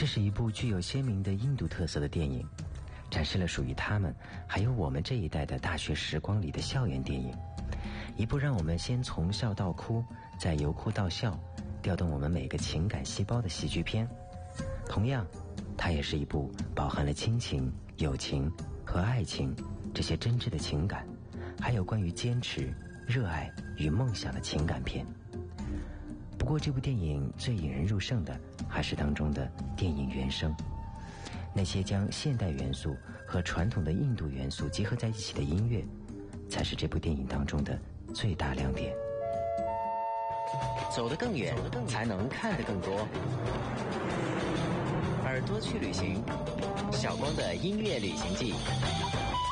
这是一部具有鲜明的印度特色的电影，展示了属于他们还有我们这一代的大学时光里的校园电影，一部让我们先从笑到哭，再由哭到笑，调动我们每个情感细胞的喜剧片。同样，它也是一部饱含了亲情、友情和爱情这些真挚的情感，还有关于坚持、热爱与梦想的情感片。不过这部电影最引人入胜的还是当中的电影原声，那些将现代元素和传统的印度元素结合在一起的音乐，才是这部电影当中的最大亮点。 走得更远，才能看得更多。耳朵去旅行，小光的音乐旅行记。